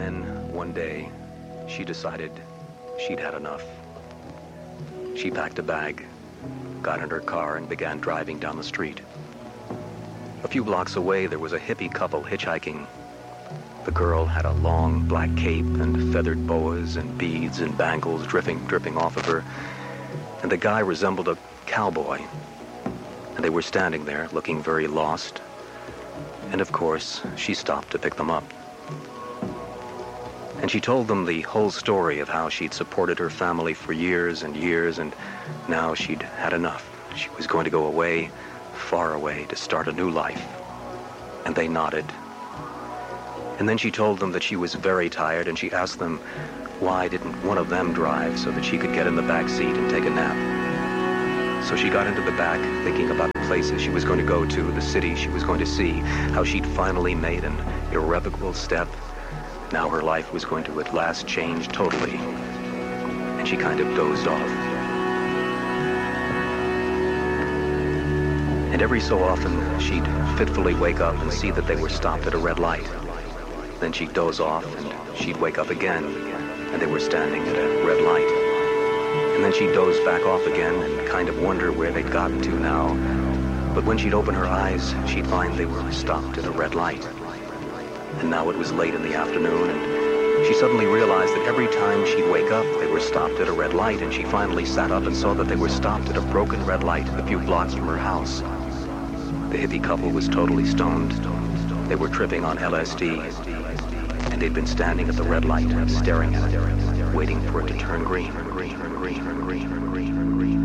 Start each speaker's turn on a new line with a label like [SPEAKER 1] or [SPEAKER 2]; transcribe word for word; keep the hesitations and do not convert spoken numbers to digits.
[SPEAKER 1] then, one day, she decided she'd had enough. She packed a bag, got in her car, and began driving down the street. A few blocks away, there was a hippie couple hitchhiking. The girl had a long black cape and feathered boas and beads and bangles dripping, dripping off of her. And the guy resembled a cowboy. And they were standing there, looking very lost. And of course, she stopped to pick them up. And she told them the whole story of how she'd supported her family for years and years, and now she'd had enough. She was going to go away, far away, to start a new life. And they nodded. And then she told them that she was very tired, and she asked them why didn't one of them drive so that she could get in the back seat and take a nap. So she got into the back, thinking about the places she was going to go to, the city she was going to see, how she'd finally made an irrevocable step. Now her life was going to at last change totally. And she kind of dozed off. And every so often, she'd fitfully wake up and see that they were stopped at a red light. Then she'd doze off, and she'd wake up again, and they were standing at a red light. And then she'd doze back off again and kind of wonder where they'd gotten to now. But when she'd open her eyes, she'd find they were stopped at a red light. And now it was late in the afternoon, and she suddenly realized that every time she'd wake up, they were stopped at a red light, and she finally sat up and saw that they were stopped at a broken red light a few blocks from her house. The hippie couple was totally stoned. They were tripping on L S D, and they'd been standing at the red light, staring at it, waiting for it to turn green, green, green, green.